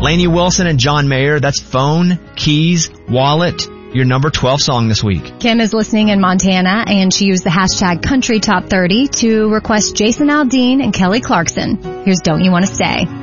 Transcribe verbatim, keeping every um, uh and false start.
Lainey Wilson and John Mayer, that's Phone, Keys, Wallet, your number twelve song this week. Kim is listening in Montana, and she used the hashtag Country Top thirty to request Jason Aldean and Kelly Clarkson. Here's Don't You Want to Stay.